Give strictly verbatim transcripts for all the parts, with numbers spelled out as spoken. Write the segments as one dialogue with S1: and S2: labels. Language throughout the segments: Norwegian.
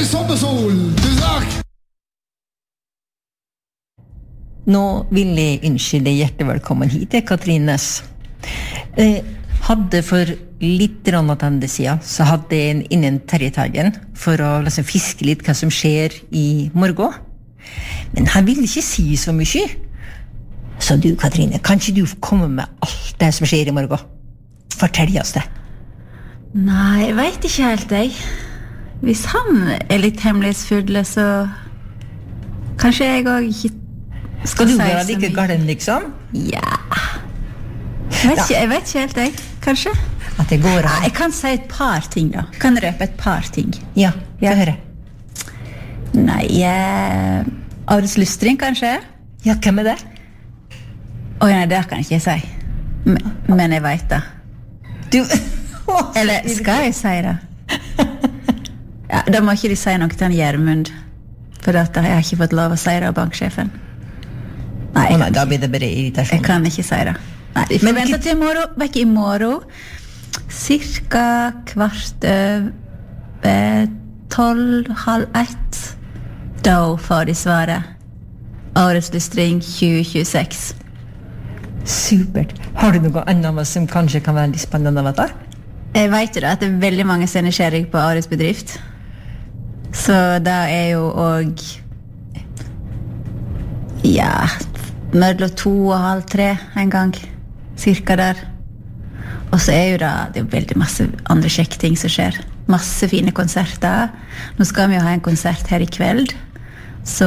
S1: i sommersol. Tusen takk.
S2: Nå vil jeg ønske deg hjertelig velkommen hit, Katrin Næss. Eh, hadde for litt tilbake siden, så hadde jeg en innen Terjetaggen for å liksom, fiske litt hva som skjer i morgen. Men han ville ikke si så mye. Så du, Katrine, kan ikke du komme med alt det som skjer i morgen? Fortell oss det.
S3: Nei, jeg vet ikke helt, jeg. Hvis han er litt hemmelighetsfull, så kanskje jeg også ikke
S2: skal du være like galen, liksom?
S3: Ja. Jeg vet, ikke, jeg vet ikke helt, jeg. Kanskje?
S2: At det går an.
S3: Jeg kan si et par ting, da. Kan røpe et par ting.
S2: Ja, få høre.
S3: Nei, eh, Ares Lystring, kanskje?
S2: Ja, hvem er det?
S3: Åh, nei, det kan jeg ikke si. Men, men jeg vet det.
S2: Du...
S3: Eller skal jeg si det? Ja, da må ikke de si noe til han Gjermund. For at jeg har ikke fått lov å si det av banksjefen. Nei,
S2: oh, nei, da blir det bare irritasjon.
S3: Jeg kan ikke si det. Nei, vi får vente til i morgen. Vekk i morgen. Cirka kvart over tolv, halv ett. Da får de svaret. Årets lystring tjue tjueseks.
S2: Supert. Har du noe annet som kanskje kan være litt spennende å vite?
S3: Jeg vet jo da at det er veldig mange som er nysgjerrig på Årets bedrift. Så da er jo også ja, mellom to og halv tre en gang, cirka der. Og så er jo da, det er jo veldig masse andre kjekke ting som skjer. Masse fine konserter. Nå skal vi jo ha en konsert her i kveld. Så,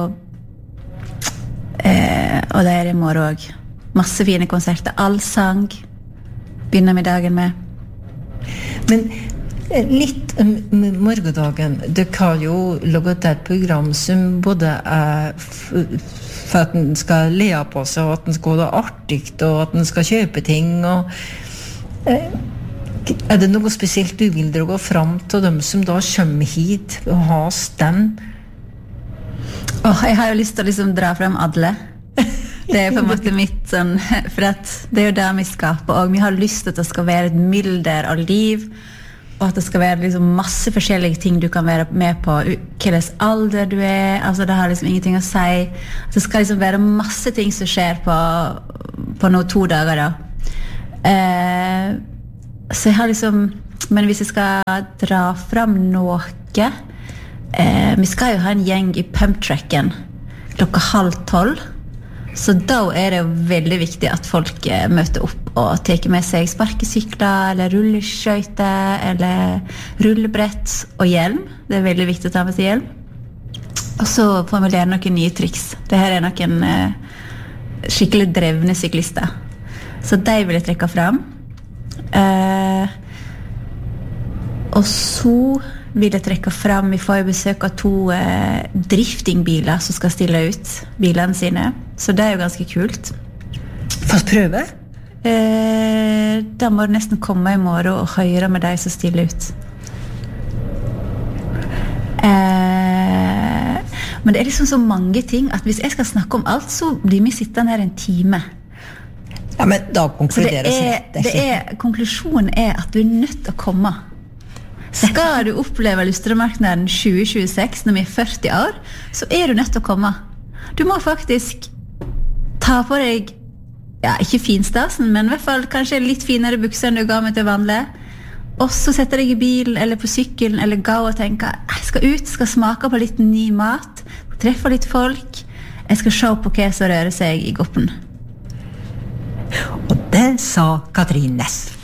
S3: eh, og det er i morgen også. Masse fine konserter. Allsang begynner vi dagen med.
S2: Men litt om morgendagen. Det kan jo laget et program som både er for at den skal le på seg, og at den skal ha det artig, og at den skal kjøpe ting. Og, eh, er det noe spesielt du vil dra fram til dem som da kommer hit og har stemt?
S3: Åh, jeg har jo lyst til å liksom dra frem alle. Det er på en måte mitt sånn, for at det er jo det vi skaper, og vi har lyst til at det skal være et mylder av liv, og at det skal være liksom masse forskjellige ting du kan være med på, hvilken alder du er, altså det har liksom ingenting å si. Det skal liksom være masse ting som skjer på, på noen to dager da. Eh, så jeg har liksom, men hvis jeg skal dra frem noe, eh, vi skal jo ha en gjeng i pumptracken klokka halv tolv, så da er det jo veldig viktig at folk eh, møter opp og tar med seg sparkesykler, eller rulleskøyter, eller rullebrett og hjelm. Det er veldig viktig å ta med seg hjelm. Og så får vi lære noen nye triks. Det her er noen eh, skikkelig drevne syklister. Så de vil jeg trekke frem. Eh, og så vil jeg trekke frem, vi får jo besøk av to eh, driftingbiler som skal stille ut bilene sine. Så det er jo ganske kult.
S2: Fast prøve?
S3: Eh, da må du nesten komme i morgen og høre med deg som stiller ut. Eh, men det er liksom så mange ting at hvis jeg skal snakke om alt, så blir vi sittende her en time.
S2: Ja, men da konkluderes
S3: det. Det er, konklusjonen er at du er nødt til å komme. Skal du oppleve Lystremarknaden tjue tjueseks når vi er førti år, så er du nødt til å komme. Du må faktisk ta på deg, ja, ikke finstasen, men i hvert fall kanskje litt finere bukser enn du ga meg til vanlig. Og så setter deg i bilen eller på sykkelen eller gå og tenke, jeg skal ut, skal smake på litt ny mat, treffe litt folk, jeg skal se på hva som rører seg i goppen.
S2: Og det sa Katrin Næss.